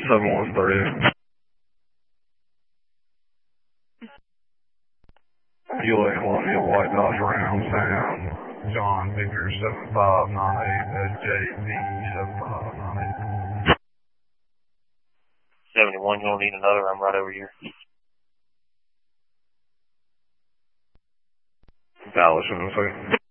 713. Juliet Columbia, White Dodge Ram, Sam. John Victor 7598, JV 7598. 71, you don't need another, I'm right over here. Dallas, Tennessee.